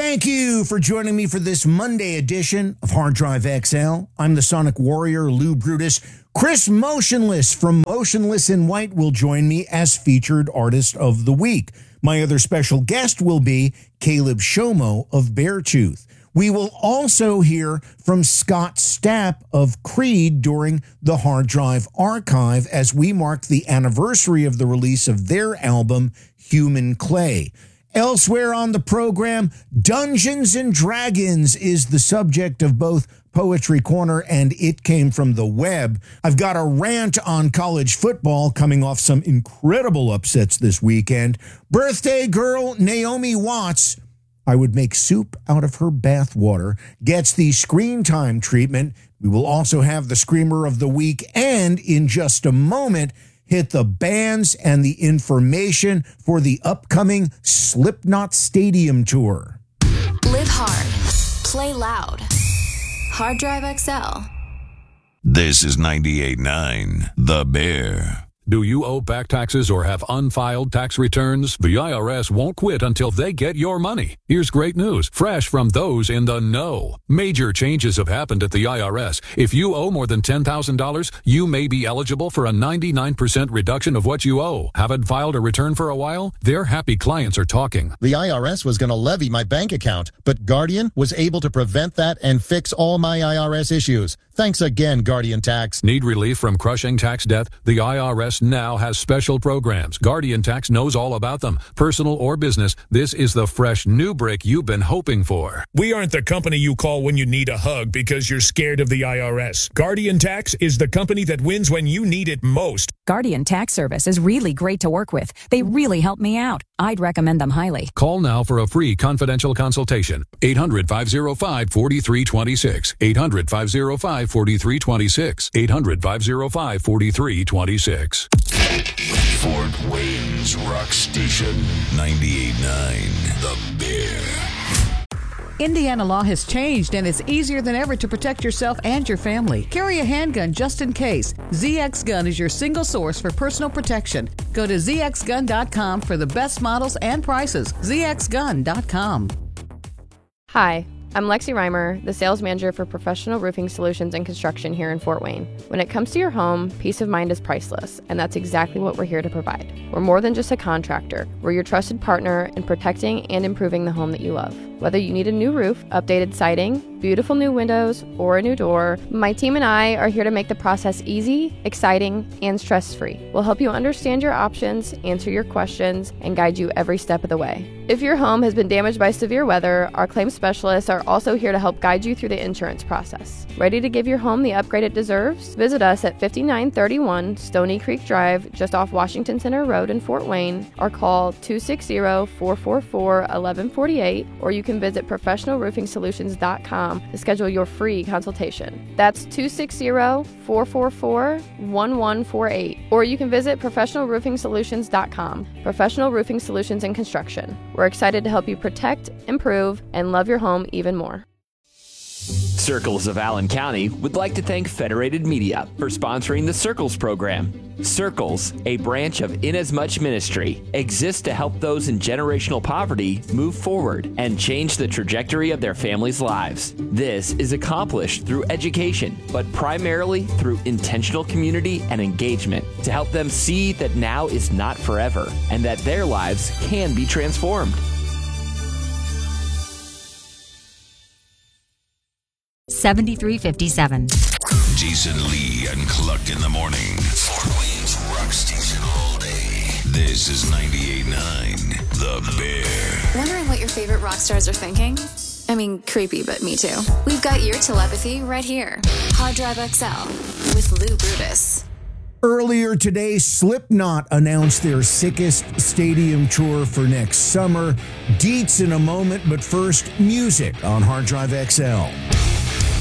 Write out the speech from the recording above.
thank you for joining me for this Monday edition of Hard Drive XL. I'm the Sonic Warrior, Lou Brutus. Chris Motionless from Motionless in White will join me as featured artist of the week. My other special guest will be Caleb Shomo of Beartooth. We will also hear from Scott Stapp of Creed during the Hard Drive Archive as we mark the anniversary of the release of their album, Human Clay. Elsewhere on the program, Dungeons and Dragons is the subject of both Poetry Corner and It Came from the Web. I've got a rant on college football coming off some incredible upsets this weekend. Birthday girl Naomi Watts, I would make soup out of her bathwater, gets the screen time treatment. We will also have the Screamer of the Week, and in just a moment, hit the bands and the information for the upcoming Slipknot Stadium Tour. Live hard. Play loud. Hard Drive XL. This is 98.9 The Bear. Do you owe back taxes or have unfiled tax returns? The IRS won't quit until they get your money. Here's great news, fresh from those in the know. Major changes have happened at the IRS. If you owe more than $10,000, you may be eligible for a 99% reduction of what you owe. Haven't filed a return for a while? Their happy clients are talking. The IRS was going to levy my bank account, but Guardian was able to prevent that and fix all my IRS issues. Thanks again, Guardian Tax. Need relief from crushing tax debt? The IRS now has special programs. Guardian Tax knows all about them. Personal or business, this is the fresh new break you've been hoping for. We aren't the company you call when you need a hug because you're scared of the IRS. Guardian Tax is the company that wins when you need it most. Guardian Tax Service is really great to work with. They really help me out. I'd recommend them highly. Call now for a free confidential consultation. 800-505-4326. 800-505-4326. 800-505-4326. Fort Wayne's Rock Station 98.9 The Bear. Indiana law has changed, and it's easier than ever to protect yourself and your family. Carry a handgun just in case. ZX Gun is your single source for personal protection. Go to zxgun.com for the best models and prices. zxgun.com. Hi, I'm Lexi Reimer, the sales manager for Professional Roofing Solutions and Construction here in Fort Wayne. When it comes to your home, peace of mind is priceless, and that's exactly what we're here to provide. We're more than just a contractor. We're your trusted partner in protecting and improving the home that you love. Whether you need a new roof, updated siding, beautiful new windows, or a new door, my team and I are here to make the process easy, exciting, and stress-free. We'll help you understand your options, answer your questions, and guide you every step of the way. If your home has been damaged by severe weather, our claims specialists are also here to help guide you through the insurance process. Ready to give your home the upgrade it deserves? Visit us at 5931 Stony Creek Drive, just off Washington Center Road in Fort Wayne, or call 260-444-1148, or you can visit professionalroofingsolutions.com to schedule your free consultation. That's 260-444-1148, or you can visit professionalroofingsolutions.com. Professional Roofing Solutions and Construction. We're excited to help you protect, improve, and love your home even more. Circles of Allen County would like to thank Federated Media for sponsoring the Circles program. Circles, a branch of Inasmuch Ministry, exists to help those in generational poverty move forward and change the trajectory of their families' lives. This is accomplished through education, but primarily through intentional community and engagement to help them see that now is not forever and that their lives can be transformed. 7357. Jason Lee and Cluck in the morning. Fort Wayne's Rock Station all day. This is 98.9 The Bear. Wondering what your favorite rock stars are thinking? I mean, creepy, but me too. We've got your telepathy right here. Hard Drive XL with Lou Brutus. Earlier today, Slipknot announced their Sickest Stadium tour for next summer. Deets in a moment, but first, music on Hard Drive XL.